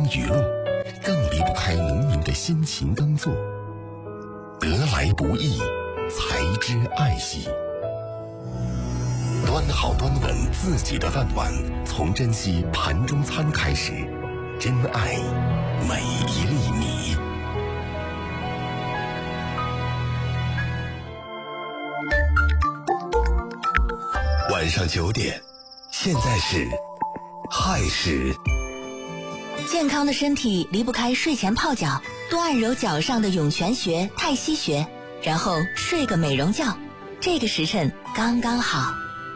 语录，更离不开农民的辛勤耕作。得来不易，才知爱惜。端好端稳自己的饭碗，从珍惜盘中餐开始，珍爱每一粒米。晚上9点，现在是亥时。 健康的身体离不开睡前泡脚，多按揉脚上的涌泉穴、太溪穴，然后睡个美容觉，这个时辰刚刚好。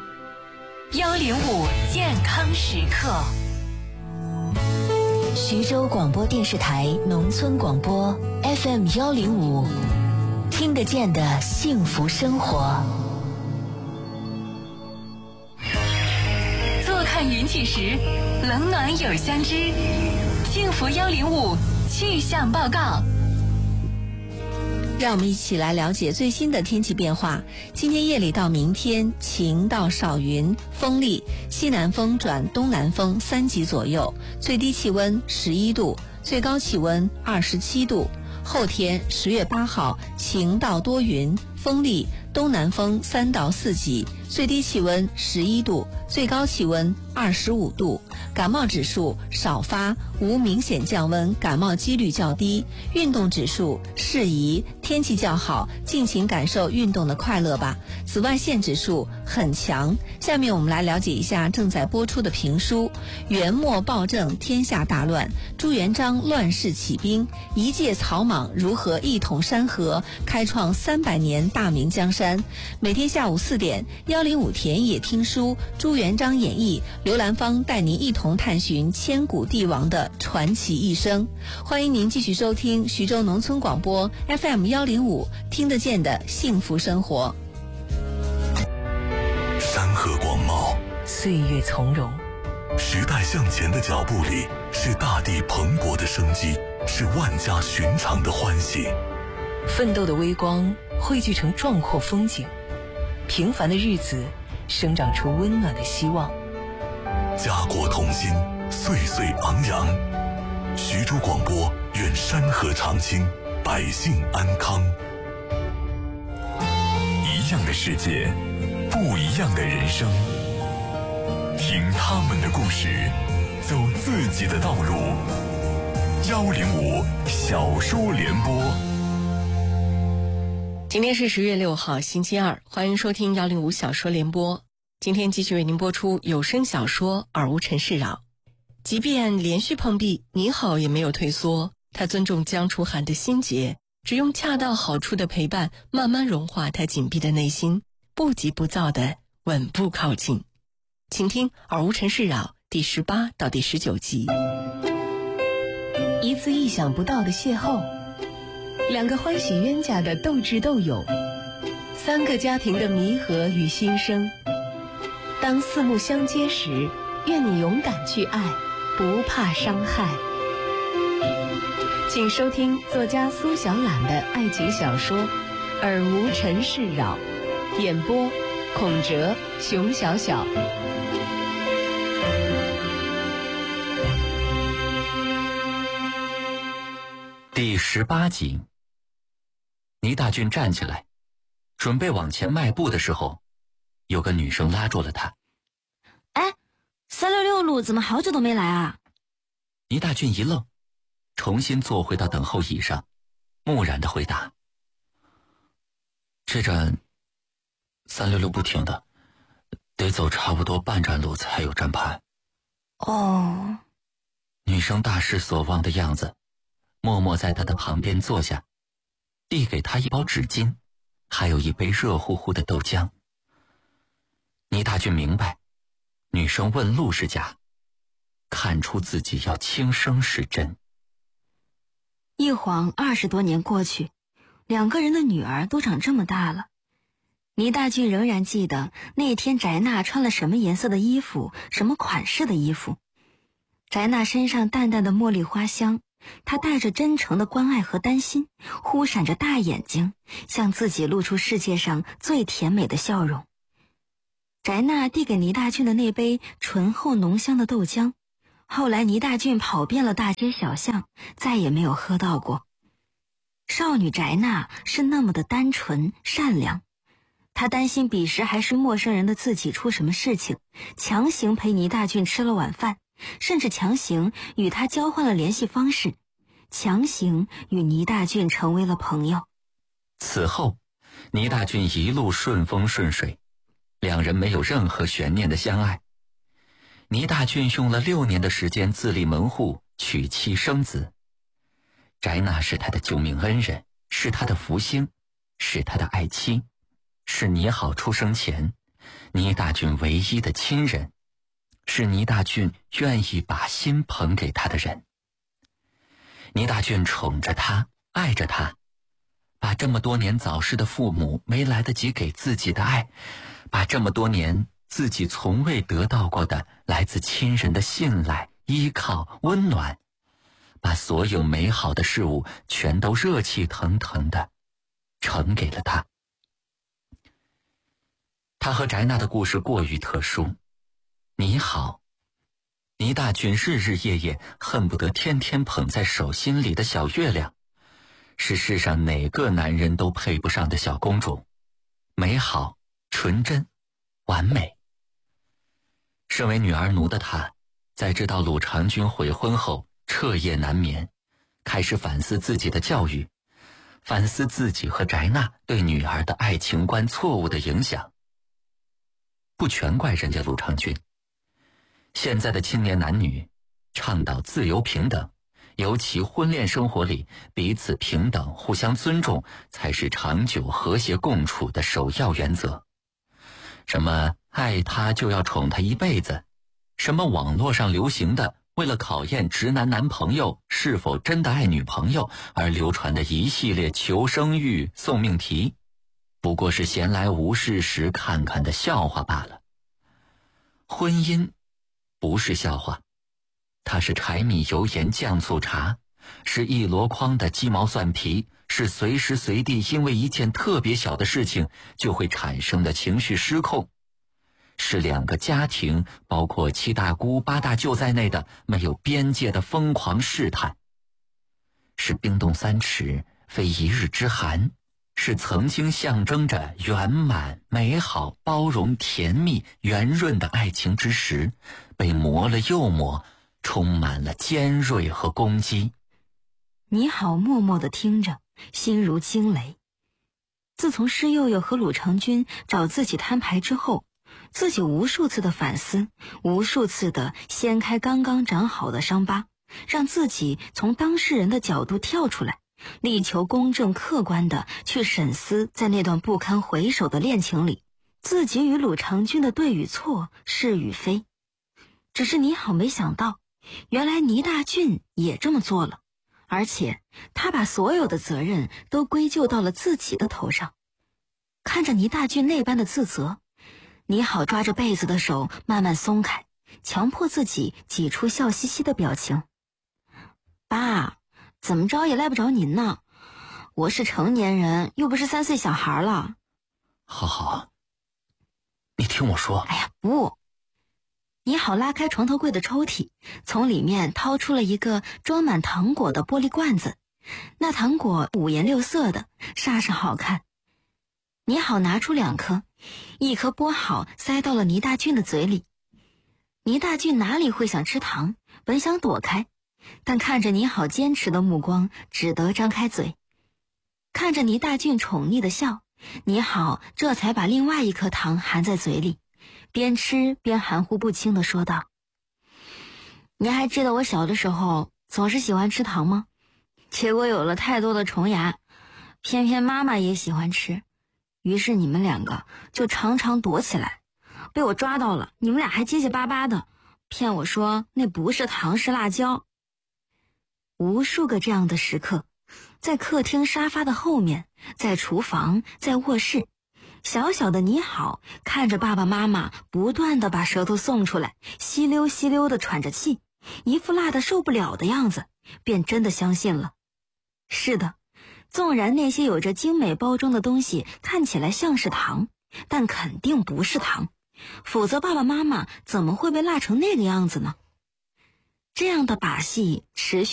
105健康时刻， 徐州广播电视台农村广播 FM 105，听得见的幸福生活。 坐看云起时，冷暖有相知。幸福105气象报告。 让我们一起来了解最新的天气变化。今天夜里到明天晴到少云，风力西南风转东南风3级左右，最低气温11度，最高气温27度。后天10月8号晴到多云，风力东南风3到4级，最低气温11度，最高气温25度。感冒指数少发，无明显降温，感冒几率较低。运动指数适宜，天气较好，尽情感受运动的快乐吧。紫外线指数很强。下面我们来了解一下正在播出的评书《元末暴政天下大乱》，朱元璋乱世起兵，一介草莽如何一统山河，开创300年大明江山。每天下午4点，105田野听书，朱元璋演义，刘兰芳带您一同探寻千古帝王的传奇一生。欢迎您继续收听徐州农村广播 FM 105，听得见的幸福生活。 山河广袤， 岁月从容， 时代向前的脚步里，是大地蓬勃的生机，是万家寻常的欢喜。 奋斗的微光汇聚成壮阔风景，平凡的日子生长出温暖的希望。 家国同心，岁岁昂扬。徐州广播愿山河长青，百姓安康。一样的世界，不一样的人生，听他们的故事，走自己的道路。105小说联播。 今天是10月6号星期二，欢迎收听105小说联播。今天继续为您播出有声小说《耳无尘世扰》。即便连续碰壁，倪好也没有退缩，他尊重江楚寒的心结，只用恰到好处的陪伴，慢慢融化他紧闭的内心，不急不躁地稳步靠近。请听《耳无尘世扰》第18到第19集。 一次意想不到的邂逅，2个欢喜冤家的斗智斗勇，3个家庭的弥合与新生。当四目相接时，愿你勇敢去爱，不怕伤害。请收听作家苏小懒的爱情小说《耳无尘世扰》，演播孔哲、熊小小。 第18集。倪大俊站起来，准备往前迈步的时候，有个女生拉住了他。 哎，366路怎么好久都没来啊？ 倪大俊一愣，重新坐回到等候椅上，木然地回答：这站366不停的，得走差不多半站路才有站牌。 哦。 女生大失所望的样子，默默在他的旁边坐下，递给他一包纸巾，还有一杯热乎乎的豆浆。倪大俊明白，女生问路是假，看出自己要轻生是真。 一晃20多年过去，2个人的女儿都长这么大了。倪大俊仍然记得那天翟娜穿了什么颜色的衣服，什么款式的衣服。翟娜身上淡淡的茉莉花香，她带着真诚的关爱和担心，忽闪着大眼睛，向自己露出世界上最甜美的笑容。翟娜递给倪大俊的那杯醇厚浓香的豆浆， 后来倪大俊跑遍了大街小巷，再也没有喝到过。少女翟娜是那么的单纯善良，她担心彼时还是陌生人的自己出什么事情，强行陪倪大俊吃了晚饭，甚至强行与他交换了联系方式，强行与倪大俊成为了朋友。 此后，倪大俊一路顺风顺水，两人没有任何悬念的相爱。倪大俊用了6年的时间自立门户，娶妻生子。翟娜是他的救命恩人，是他的福星，是他的爱妻，是倪好出生前倪大俊唯一的亲人，是倪大俊愿意把心捧给他的人。倪大俊宠着他，爱着他，把这么多年早逝的父母没来得及给自己的爱，把这么多年自己从未得到过的来自亲人的信赖、依靠、温暖，把所有美好的事物全都热气腾腾地呈给了他。他和翟娜的故事过于特殊。你好，倪大俊日日夜夜恨不得天天捧在手心里的小月亮，是世上哪个男人都配不上的小公主，美好、纯真、完美。身为女儿奴的他，在知道鲁长君悔婚后，彻夜难眠，开始反思自己的教育，反思自己和翟娜对女儿的爱情观错误的影响。不全怪人家鲁长君，现在的青年男女倡导自由平等，尤其婚恋生活里彼此平等、互相尊重，才是长久和谐共处的首要原则。什么爱他就要宠他一辈子，什么网络上流行的为了考验直男男朋友是否真的爱女朋友而流传的一系列求生欲送命题，不过是闲来无事时看看的笑话罢了。婚姻不是笑话，它是柴米油盐酱醋茶，是一箩筐的鸡毛蒜皮，是随时随地因为一件特别小的事情就会产生的情绪失控，是2个家庭包括7大姑8大舅在内的没有边界的疯狂试探，是冰冻3尺非一日之寒，是曾经象征着圆满、美好、包容、甜蜜、圆润的爱情之时，被磨了又磨，充满了尖锐和攻击。 你好默默地听着，心如惊雷。自从施佑佑和鲁长君找自己摊牌之后，自己无数次的反思，无数次的掀开刚刚长好的伤疤，让自己从当事人的角度跳出来，力求公正客观地去审思，在那段不堪回首的恋情里，自己与鲁长君的对与错、是与非。只是你好没想到，原来倪大俊也这么做了，而且他把所有的责任都归咎到了自己的头上。看着倪大俊那般的自责，你好抓着被子的手慢慢松开，强迫自己挤出笑嘻嘻的表情。爸，怎么着也赖不着您呢，我是成年人，又不是3岁小孩了。 好好，你听我说。 哎呀，不。你好拉开床头柜的抽屉，从里面掏出了一个装满糖果的玻璃罐子，那糖果5颜6色的，煞是好看。你好拿出2颗，一颗剥好塞到了倪大俊的嘴里。倪大俊哪里会想吃糖，本想躲开，但看着你好坚持的目光，只得张开嘴。看着倪大俊宠溺的笑，你好这才把另外1颗糖含在嘴里，边吃边含糊不清地说道：你还记得我小的时候总是喜欢吃糖吗？结果有了太多的虫牙，偏偏妈妈也喜欢吃，于是你们2个就常常躲起来，被我抓到了，你们俩还结结巴巴的骗我说那不是糖，是辣椒。无数个这样的时刻，在客厅沙发的后面，在厨房，在卧室，小小的你好看着爸爸妈妈不断地把舌头送出来，吸溜吸溜地喘着气，一副辣得受不了的样子，便真的相信了。是的，纵然那些有着精美包装的东西看起来像是糖，但肯定不是糖，否则爸爸妈妈怎么会被辣成那个样子呢？ 这样的把戏持续